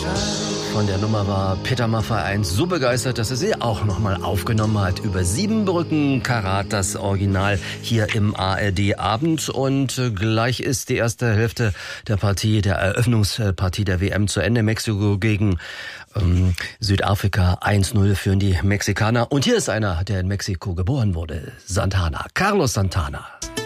Von der Nummer war Peter Maffay so begeistert, dass er sie auch nochmal aufgenommen hat. Über 7 Brücken Karat, das Original hier im ARD-Abend. Und gleich ist die erste Hälfte der Partie, der Eröffnungspartie der WM zu Ende. Mexiko gegen Südafrika. 1-0 führen die Mexikaner. Und hier ist einer, der in Mexiko geboren wurde. Santana. Carlos Santana.